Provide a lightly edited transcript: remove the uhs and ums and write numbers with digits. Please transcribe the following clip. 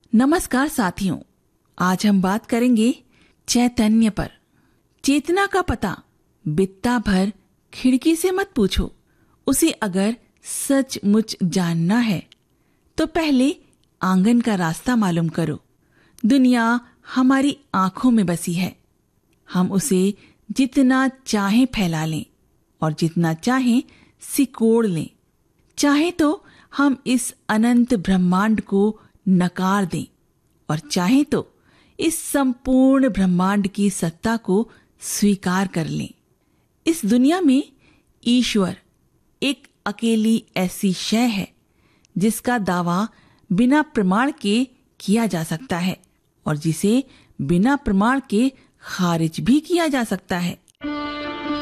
नमस्कार साथियों, आज हम बात करेंगे चैतन्य पर। चेतना का पता बित्ता भर खिड़की से मत पूछो, उसे अगर सचमुच जानना है तो पहले आंगन का रास्ता मालूम करो। दुनिया हमारी आंखों में बसी है, हम उसे जितना चाहें फैला लें और जितना चाहें सिकोड़ लें। चाहे तो हम इस अनंत ब्रह्मांड को नकार दें और चाहे तो इस संपूर्ण ब्रह्मांड की सत्ता को स्वीकार कर लें। इस दुनिया में ईश्वर एक अकेली ऐसी शय है जिसका दावा बिना प्रमाण के किया जा सकता है और जिसे बिना प्रमाण के खारिज भी किया जा सकता है।